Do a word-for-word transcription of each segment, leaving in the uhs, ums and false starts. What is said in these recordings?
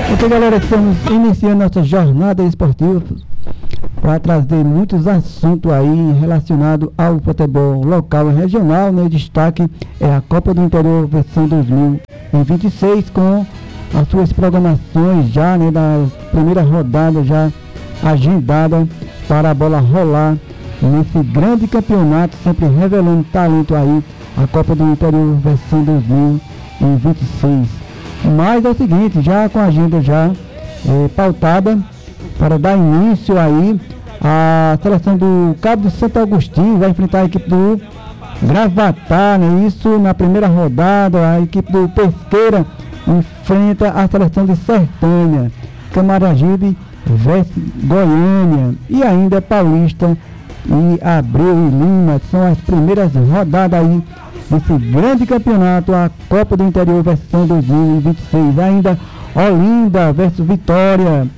Ok, galera, estamos iniciando nossa jornada esportiva para trazer muitos assuntos aí relacionados ao futebol local e regional, né? Destaque é a Copa do Interior versão dois mil e vinte e seis, com as suas programações já, né, das primeiras rodadas já agendada para a bola rolar nesse grande campeonato, sempre revelando talento aí, a Copa do Interior versão dois mil e vinte e seis. Mas é o seguinte, já com a agenda já é, pautada para dar início aí, a seleção do Cabo de Santo Agostinho vai enfrentar a equipe do Gravatar, né? Isso na primeira rodada. A equipe do Pesqueira enfrenta a seleção de Sertânia. Camaragibe versus Goiânia, e ainda Paulista e Abreu e Lima. São as primeiras rodadas aí desse grande campeonato, a Copa do Interior versão dois mil e vinte e seis. Ainda Olinda versus Vitória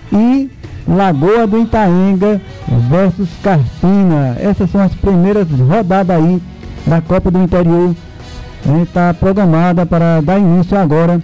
e Lagoa do Itaenga versus Carpina. Essas são as primeiras rodadas aí da Copa do Interior. Está, né, programada para dar início agora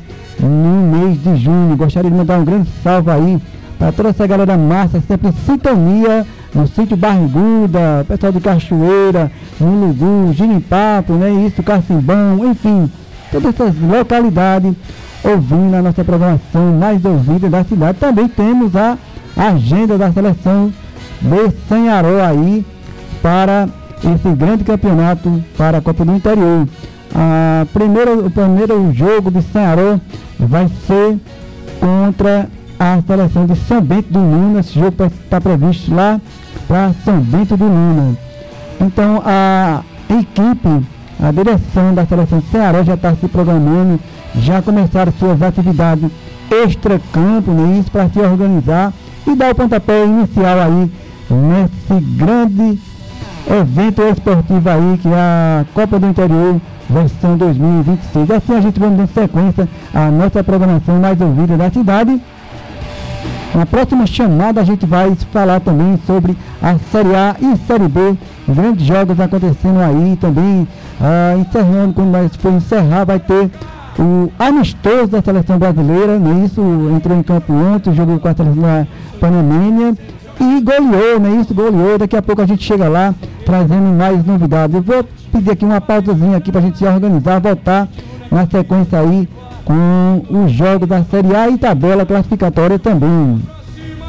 no mês de junho. Gostaria de mandar um grande salve aí para toda essa galera massa, sempre em sintonia no sítio Barriguda, pessoal de Cachoeira, Mulugu, Ginipapo, né, isso, Cacimbão, enfim, todas essas localidades ouvindo a nossa programação mais ouvida da cidade. Também temos a agenda da seleção de Sanharó aí para esse grande campeonato para a Copa do Interior. A primeira, o primeiro jogo de Sanharó vai ser contra a seleção de São Bento do Luna. Esse jogo está previsto lá para São Bento do Luna. Então a equipe, a direção da seleção de Sanharó já está se programando, já começaram suas atividades extra-campo, né, isso para se organizar e dar o pontapé inicial aí nesse grande evento esportivo aí, que é a Copa do Interior versão dois mil e vinte e seis. Assim a gente vai dando sequência à nossa programação mais ouvida da cidade. Na próxima chamada a gente vai falar também sobre a Série A e Série B, grandes jogos acontecendo aí também. Ah, encerrando, quando nós for encerrar, vai ter o amistoso da seleção brasileira, né? Isso, entrou em campo ontem, jogou com a seleção panamênia e goleou, né? Isso, goleou. Daqui a pouco a gente chega lá trazendo mais novidades. Eu vou pedir aqui uma pausazinha aqui para a gente se organizar, voltar na sequência aí com os jogos da Série A e tabela classificatória também.